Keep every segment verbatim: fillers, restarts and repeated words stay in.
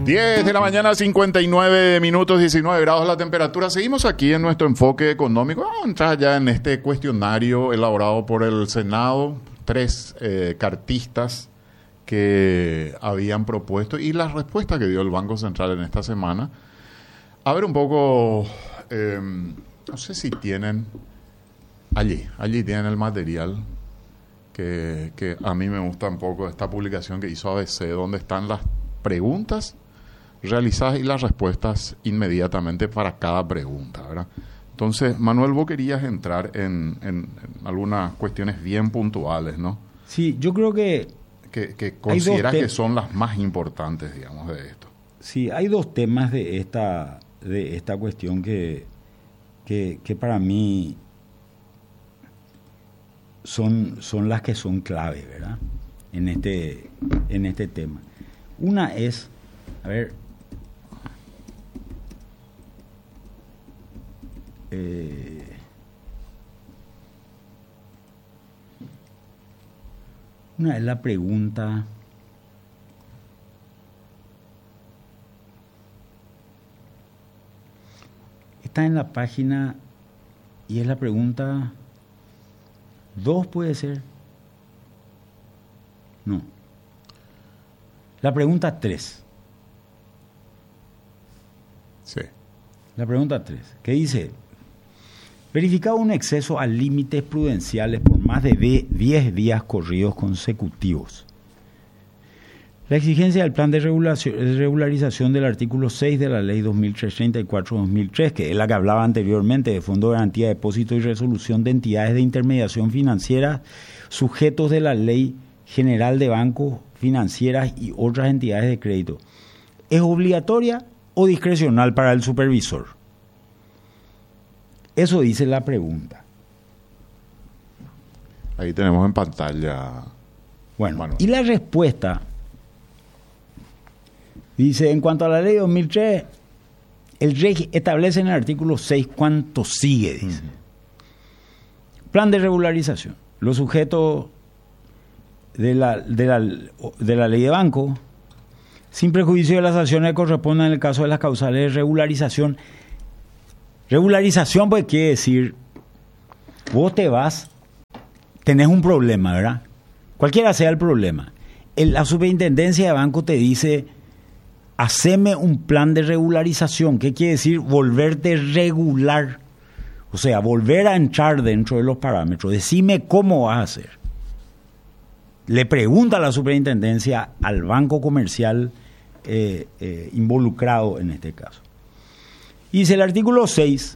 diez de la mañana, cincuenta y nueve minutos, diecinueve grados la temperatura. Seguimos aquí en nuestro enfoque económico. Vamos a entrar ya en este cuestionario elaborado por el Senado. Tres eh, cartistas que habían propuesto y la respuesta que dio el Banco Central en esta semana. A ver un poco, eh, no sé si tienen, allí, allí tienen el material que, que a mí me gusta un poco, esta publicación que hizo A B C, donde están las preguntas realizadas y las respuestas inmediatamente para cada pregunta, ¿verdad? Entonces, Manuel, vos querías entrar en, en, en algunas cuestiones bien puntuales, ¿no? Sí, yo creo que... Que, que consideras que son las más importantes, digamos, de esto. Sí, hay dos temas de esta, de esta cuestión que, que, que para mí son, son las que son clave, ¿verdad? En este, en este tema. Una es, a ver, eh, una es la pregunta, está en la página y es la pregunta dos, puede ser, no, la pregunta tres. Sí. La pregunta tres, que dice: verificado un exceso a límites prudenciales por más de diez días corridos consecutivos. La exigencia del plan de regularización del artículo seis de la ley dos mil trescientos treinta y cuatro dos mil tres, que es la que hablaba anteriormente de Fondo de Garantía de Depósito y Resolución de Entidades de Intermediación Financiera sujetos de la Ley General de Bancos, Financieras y otras entidades de crédito, ¿es obligatoria o discrecional para el supervisor? Eso dice la pregunta. Ahí tenemos en pantalla. Bueno, Manuel. Y la respuesta dice: en cuanto a la ley dos mil tres, el R E G establece en el artículo seis cuánto sigue, dice. Uh-huh. Plan de regularización. Los sujetos de la, de la, de la ley de banco, sin prejuicio de las acciones que correspondan en el caso de las causales de regularización. Regularización, pues quiere decir, vos te vas, tenés un problema, ¿verdad? Cualquiera sea el problema. El, la superintendencia de banco te dice: haceme un plan de regularización. ¿Qué quiere decir? Volverte regular. O sea, volver a entrar dentro de los parámetros. Decime cómo vas a hacer. Le pregunta a la superintendencia al banco comercial eh, eh, involucrado en este caso. Y dice el artículo seis,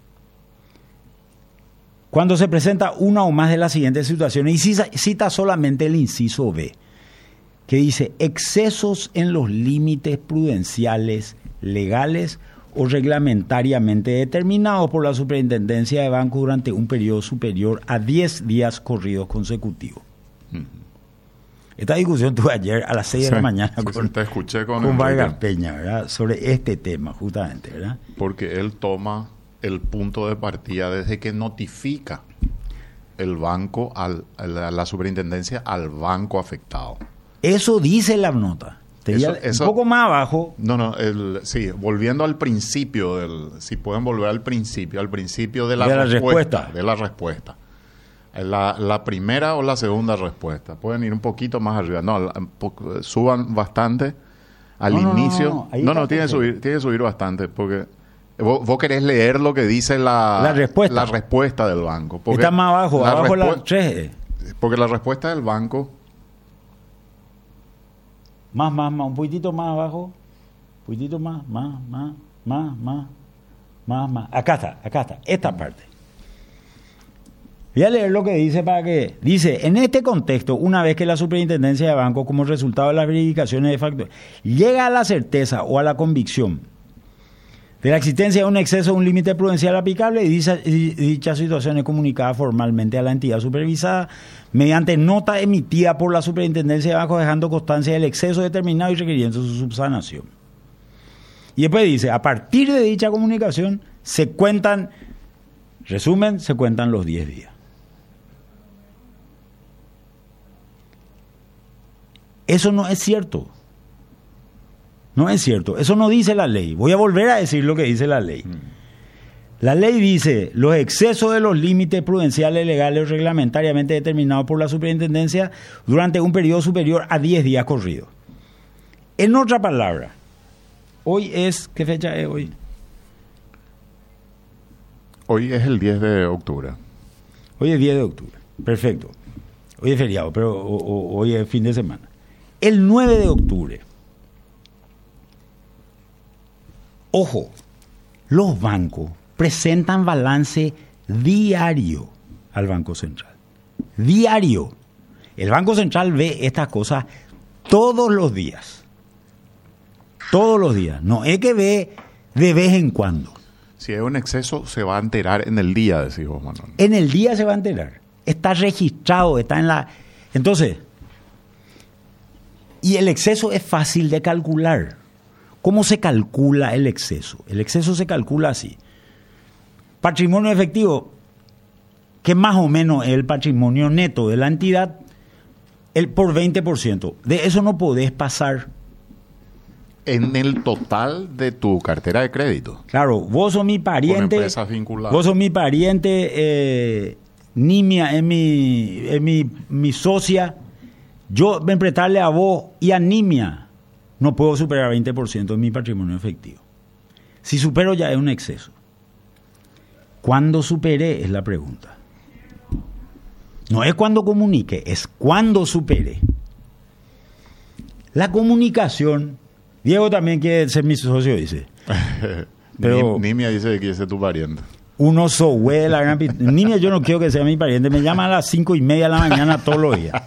cuando se presenta una o más de las siguientes situaciones, y cita, cita solamente el inciso B, que dice: excesos en los límites prudenciales, legales o reglamentariamente determinados por la superintendencia de banco durante un periodo superior a diez días corridos consecutivos. Uh-huh. Esta discusión tuve ayer a las seis sí, de la mañana sí, con, sí, te escuché con, con Vargas Peña, ¿verdad? Sobre este tema, justamente, ¿verdad? Porque él toma el punto de partida desde que notifica el banco, al, a la, la superintendencia, al banco afectado. Eso dice la nota. Eso, eso, un poco más abajo. No, no, el, sí, volviendo al principio, del, si pueden volver al principio, al principio de la, de la respuesta, respuesta. De la respuesta. La, la primera o la segunda respuesta. Pueden ir un poquito más arriba. No, la, po, suban bastante al no, inicio. No, no, no, no, no tiene, que subir, tiene que subir bastante porque vos, vos querés leer lo que dice la, la, respuesta. la respuesta del banco. Está más abajo, la abajo la tres. Porque la respuesta del banco... Más, más, más, un poquitito más abajo. Un poquitito más, más, más, más, más, más, más. Acá está, acá está, esta parte. Voy a leer lo que dice para que... Dice: en este contexto, una vez que la superintendencia de banco, como resultado de las verificaciones de factores, llega a la certeza o a la convicción de la existencia de un exceso o un límite prudencial aplicable, y dicha, y dicha situación es comunicada formalmente a la entidad supervisada mediante nota emitida por la superintendencia de banco, dejando constancia del exceso determinado y requiriendo su subsanación. Y después dice: a partir de dicha comunicación se cuentan, resumen, se cuentan los diez días. Eso no es cierto. No es cierto. Eso no dice la ley. Voy a volver a decir lo que dice la ley. Mm. La ley dice, los excesos de los límites prudenciales, legales o reglamentariamente determinados por la superintendencia durante un periodo superior a diez días corridos. En otra palabra, hoy es, ¿qué fecha es hoy? Hoy es el diez de octubre. Hoy es diez de octubre, perfecto. Hoy es feriado, pero o, o, hoy es fin de semana. El nueve de octubre, ojo, los bancos presentan balance diario al Banco Central. Diario. El Banco Central ve estas cosas todos los días. Todos los días. No es que ve de vez en cuando. Si hay un exceso, se va a enterar en el día, decís vos, Manuel. En el día se va a enterar. Está registrado, está en la... Entonces, y el exceso es fácil de calcular. ¿Cómo se calcula el exceso? El exceso se calcula así. Patrimonio efectivo, que más o menos es el patrimonio neto de la entidad, el por veinte por ciento. De eso no podés pasar. En el total de tu cartera de crédito. Claro, vos sos mi pariente. Con empresas vinculadas. Vos sos mi pariente, eh, Nimia es mi, es mi, mi socia. Yo me prestarle a vos y a Nimia no puedo superar veinte por ciento de mi patrimonio efectivo. Si supero ya es un exceso. ¿Cuándo superé? Es la pregunta. No es cuando comunique, es cuando supere. La comunicación, Diego también quiere ser mi socio, dice. Pero Nimia dice que quiere ser tu pariente. Uno sohue, la gran... Nimia yo no quiero que sea mi pariente, me llama a las cinco y media de la mañana todos los días.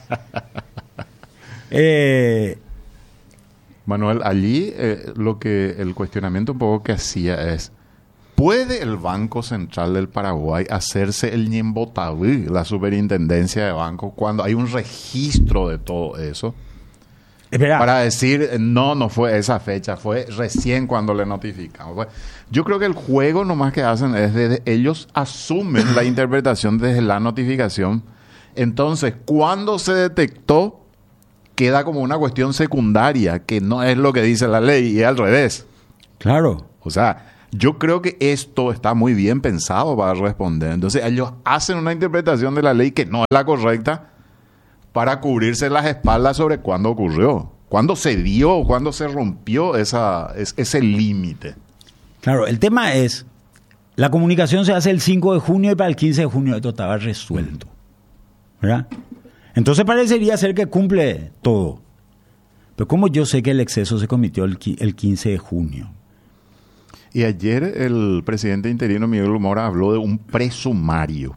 Eh, Manuel, allí eh, lo que el cuestionamiento un poco que hacía es, ¿puede el Banco Central del Paraguay hacerse el ñembotabú, la superintendencia de bancos, cuando hay un registro de todo eso? Espera. Para decir, no, no fue esa fecha, fue recién cuando le notificamos. Yo creo que el juego nomás que hacen es de ellos asumen la interpretación desde la notificación. Entonces, cuando se detectó, queda como una cuestión secundaria, que no es lo que dice la ley, y es al revés. Claro. O sea, yo creo que esto está muy bien pensado para responder. Entonces, ellos hacen una interpretación de la ley que no es la correcta para cubrirse las espaldas sobre cuándo ocurrió, cuándo se dio, cuándo se rompió esa, es, ese límite. Claro, el tema es, la comunicación se hace el cinco de junio y para el quince de junio esto estaba resuelto. ¿Verdad? Entonces parecería ser que cumple todo. Pero ¿cómo yo sé que el exceso se cometió el, el quince de junio? Y ayer el presidente interino Miguel Mora habló de un presumario.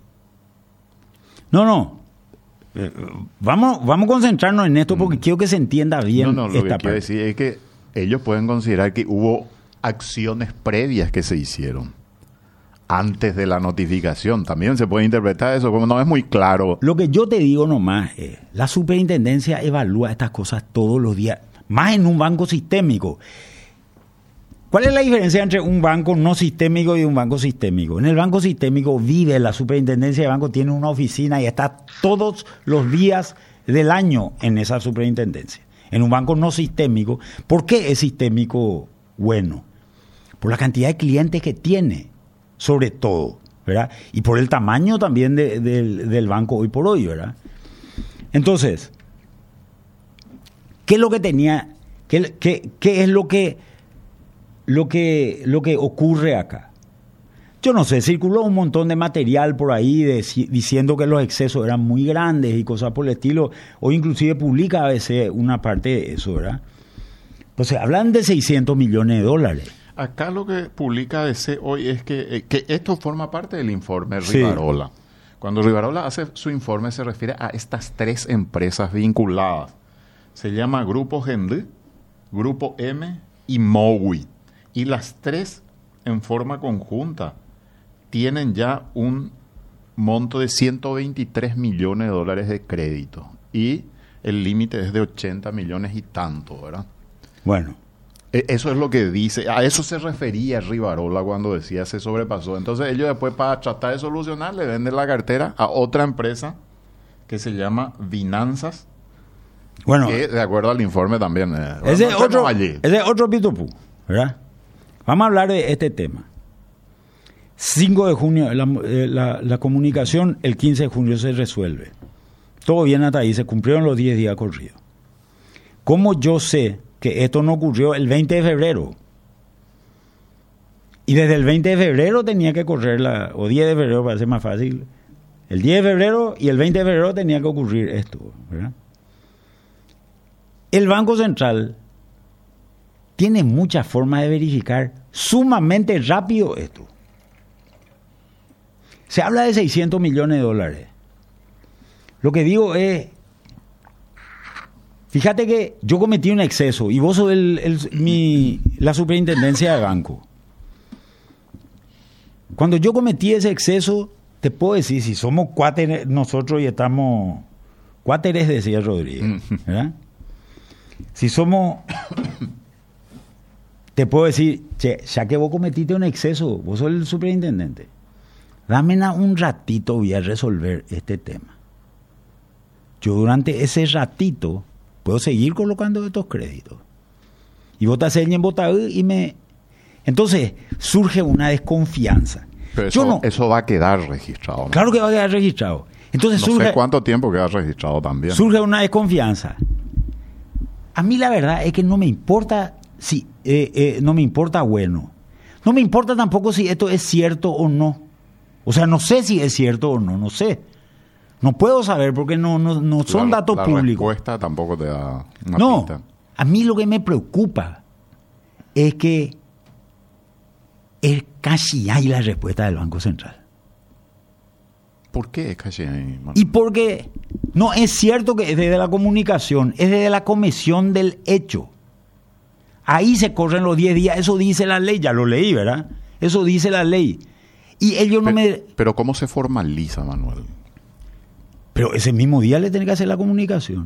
No, no. Eh, vamos, vamos a concentrarnos en esto porque mm. quiero que se entienda bien. No, no, lo esta que parte. quiero decir es que ellos pueden considerar que hubo acciones previas que se hicieron antes de la notificación. También se puede interpretar eso, como no es muy claro. Lo que yo te digo nomás es, la superintendencia evalúa estas cosas todos los días, más en un banco sistémico. ¿Cuál es la diferencia entre un banco no sistémico y un banco sistémico? En el banco sistémico vive la superintendencia de banco, tiene una oficina y está todos los días del año en esa superintendencia. En un banco no sistémico, ¿por qué es sistémico bueno? Por la cantidad de clientes que tiene, sobre todo, ¿verdad? Y por el tamaño también de, de, del banco hoy por hoy, ¿verdad? Entonces, ¿qué es lo que tenía? ¿Qué, qué, qué es lo que... Lo que, lo que ocurre acá? Yo no sé, circuló un montón de material por ahí de, diciendo que los excesos eran muy grandes y cosas por el estilo, o inclusive publica a veces una parte de eso, ¿verdad? Pues hablan de seiscientos millones de dólares. Acá lo que publica A B C hoy es que, eh, que esto forma parte del informe Rivarola. Sí. Cuando Rivarola hace su informe se refiere a estas tres empresas vinculadas. Se llama Grupo Gendú, Grupo M y Mowi. Y las tres, en forma conjunta, tienen ya un monto de ciento veintitrés millones de dólares de crédito. Y el límite es de ochenta millones y tanto, ¿verdad? Bueno. Eso es lo que dice. A eso se refería Rivarola cuando decía se sobrepasó. Entonces ellos después, para tratar de solucionar, le venden la cartera a otra empresa que se llama Vinanzas, Bueno, que, de acuerdo al informe también. Eh, ese es bueno, otro, allí. ese es otro pitopú, ¿verdad? Vamos a hablar de este tema. cinco de junio, la, la, la comunicación, el quince de junio se resuelve. Todo bien hasta ahí, se cumplieron los diez días corridos. ¿Cómo yo sé que esto no ocurrió el veinte de febrero? Y desde el veinte de febrero tenía que correr la, o diez de febrero para ser más fácil, el diez de febrero y el veinte de febrero tenía que ocurrir esto, ¿verdad? El Banco Central tiene muchas formas de verificar sumamente rápido esto. Se habla de seiscientos millones de dólares. Lo que digo es, fíjate que yo cometí un exceso y vos sos el, el, mi, la superintendencia de banco. Cuando yo cometí ese exceso, te puedo decir, si somos cuáteres nosotros y estamos... Cuáteres, decía Rodríguez, ¿verdad? Si somos... Te puedo decir, che, ya que vos cometiste un exceso, vos sos el superintendente, dame un ratito, voy a resolver este tema. Yo durante ese ratito puedo seguir colocando estos créditos. Y vos te haces en Botaú y me... Entonces surge una desconfianza. Pero eso, Yo no, eso va a quedar registrado, ¿no? Claro que va a quedar registrado. Entonces no surge, sé cuánto tiempo queda registrado también. Surge una desconfianza. A mí la verdad es que no me importa si eh, eh, no me importa bueno. No me importa tampoco si esto es cierto o no. O sea, no sé si es cierto o no, no sé. No puedo saber porque no, no, no son la, datos la públicos. La respuesta tampoco te da una no, pista. A mí lo que me preocupa es que es casi hay la respuesta del Banco Central. ¿Por qué casi hay? Man? Y porque no es cierto que es desde la comunicación, es desde la comisión del hecho. Ahí se corren los diez días, eso dice la ley, ya lo leí, ¿verdad? Eso dice la ley. Y ellos no pero, me... Pero ¿cómo se formaliza, Manuel? Pero ese mismo día le tiene que hacer la comunicación.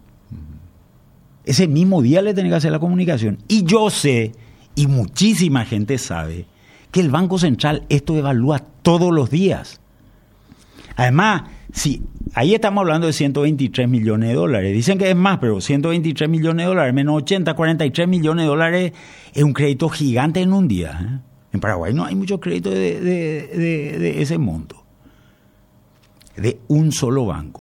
Ese mismo día le tiene que hacer la comunicación. Y yo sé, y muchísima gente sabe, que el Banco Central esto evalúa todos los días. Además, sí, ahí estamos hablando de ciento veintitrés millones de dólares. Dicen que es más, pero ciento veintitrés millones de dólares, menos ochenta, cuarenta y tres millones de dólares es un crédito gigante en un día. ¿eh? En Paraguay no hay mucho crédito de, de, de, de ese monto. De un solo banco.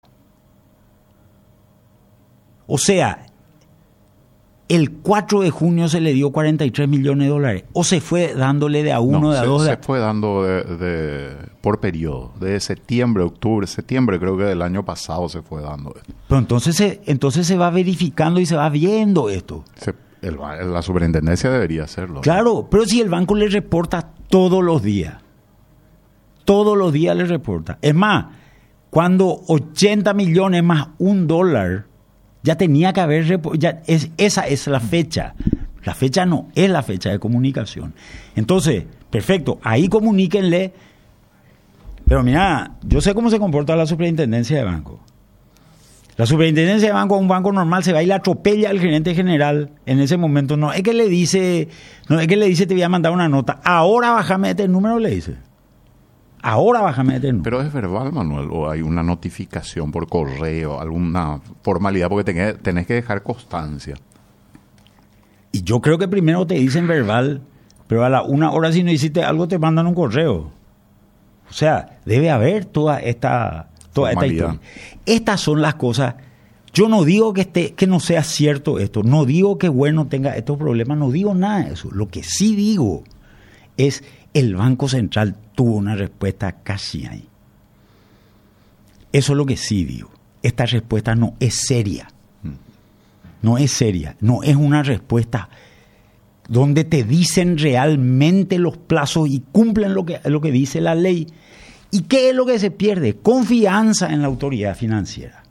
O sea, el cuatro de junio se le dio cuarenta y tres millones de dólares. O se fue dándole de a uno, no, de a se, dos. Se de a... fue dando de, de, por periodo. De septiembre, octubre, septiembre creo que del año pasado se fue dando esto. Pero entonces se, entonces se va verificando y se va viendo esto. Se, el, la superintendencia debería hacerlo. Claro, pero si el banco le reporta todos los días. Todos los días le reporta. Es más, cuando ochenta millones más un dólar, ya tenía que haber... Ya es, esa es la fecha. La fecha no es la fecha de comunicación. Entonces, perfecto, ahí comuníquenle. Pero mira, yo sé cómo se comporta la superintendencia de banco. La superintendencia de banco a un banco normal se va y le atropella al gerente general en ese momento. No es que le dice, no es que le dice te voy a mandar una nota. Ahora bájame este número, le dice. Ahora bájame este número. Pero es verbal, Manuel, o hay una notificación por correo, alguna formalidad, porque tenés, tenés que dejar constancia. Y yo creo que primero te dicen verbal, pero a la una hora si no hiciste algo te mandan un correo. O sea, debe haber toda esta, toda esta historia. Estas son las cosas. Yo no digo que esté, que no sea cierto esto, no digo que bueno tenga estos problemas, no digo nada de eso. Lo que sí digo es el Banco Central tuvo una respuesta casi ahí. Eso es lo que sí digo. Esta respuesta no es seria. No es seria. No es una respuesta donde te dicen realmente los plazos y cumplen lo que, lo que dice la ley. ¿Y qué es lo que se pierde? Confianza en la autoridad financiera.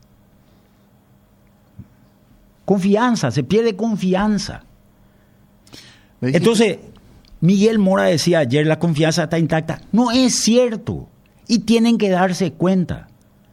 Confianza, se pierde confianza. Entonces, Miguel Mora decía ayer, la confianza está intacta. No es cierto. Y tienen que darse cuenta.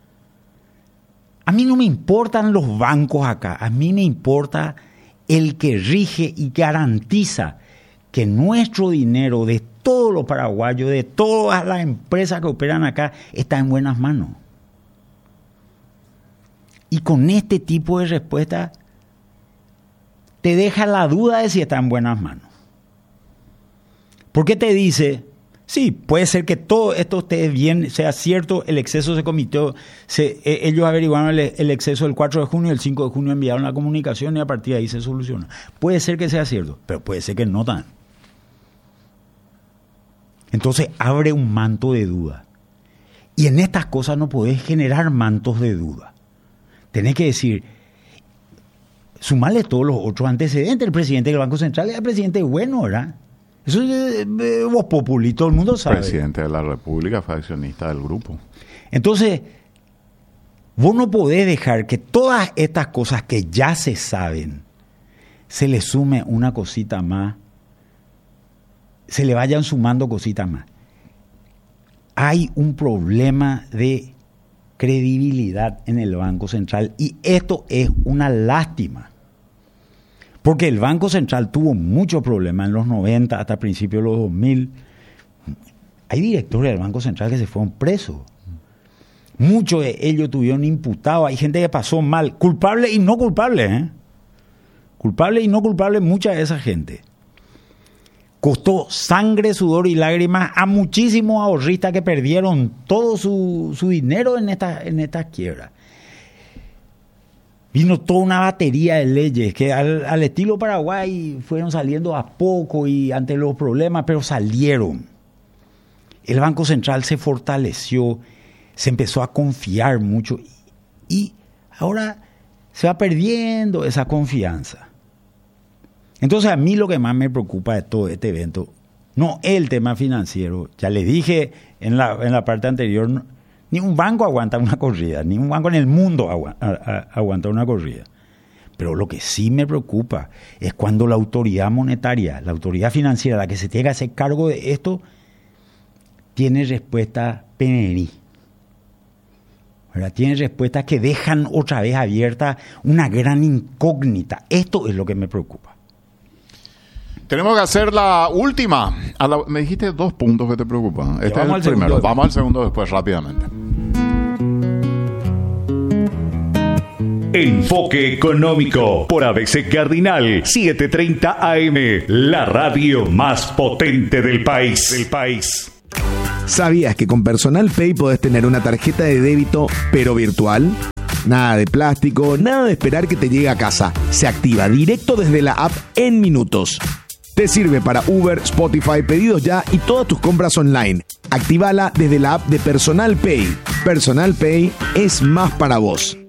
A mí no me importan los bancos acá. A mí me importa el que rige y garantiza que nuestro dinero de todos los paraguayos, de todas las empresas que operan acá, está en buenas manos. Y con este tipo de respuesta te deja la duda de si está en buenas manos. Porque te dice, sí, puede ser que todo esto esté bien, sea cierto, el exceso se cometió, se, eh, ellos averiguaron el, el exceso el cuatro de junio, el cinco de junio enviaron la comunicación y a partir de ahí se soluciona. Puede ser que sea cierto, pero puede ser que no tan. Entonces abre un manto de duda. Y en estas cosas no podés generar mantos de duda. Tenés que decir, sumarle todos los otros antecedentes. El presidente del Banco Central era presidente bueno, ¿verdad? Eso es eh, Voz Populi, todo el mundo sabe. Presidente de la República, fue accionista del grupo. Entonces, vos no podés dejar que todas estas cosas que ya se saben, se le sume una cosita más, se le vayan sumando cositas más. Hay un problema de credibilidad en el Banco Central y esto es una lástima. Porque el Banco Central tuvo muchos problemas en los noventa hasta principios de los dos mil. Hay directores del Banco Central que se fueron presos. Muchos de ellos tuvieron imputados. Hay gente que pasó mal. Culpable y no culpable. ¿eh? Culpable y no culpable mucha de esa gente. Costó sangre, sudor y lágrimas a muchísimos ahorristas que perdieron todo su, su dinero en esta, en esta quiebra. Vino toda una batería de leyes que al, al estilo Paraguay fueron saliendo a poco y ante los problemas, pero salieron. El Banco Central se fortaleció, se empezó a confiar mucho y, y ahora se va perdiendo esa confianza. Entonces a mí lo que más me preocupa de todo este evento no es el tema financiero. Ya les dije en la, en la parte anterior, no, ni un banco aguanta una corrida, ni un banco en el mundo aguanta, aguanta una corrida. Pero lo que sí me preocupa es cuando la autoridad monetaria, la autoridad financiera, la que se tiene que hacer cargo de esto, tiene respuestas penerí. ¿Verdad? Tiene respuestas que dejan otra vez abierta una gran incógnita. Esto es lo que me preocupa. Tenemos que hacer la última. A la, me dijiste dos puntos que te preocupan. Este es el primero. Vamos al segundo después, rápidamente. Enfoque Económico por A B C Cardinal setecientos treinta A M, la radio más potente del país. Del país. ¿Sabías que con Personal Pay podés tener una tarjeta de débito pero virtual? Nada de plástico, nada de esperar que te llegue a casa. Se activa directo desde la app en minutos. Te sirve para Uber, Spotify, pedidos ya y todas tus compras online. Actívala desde la app de Personal Pay. Personal Pay es más para vos.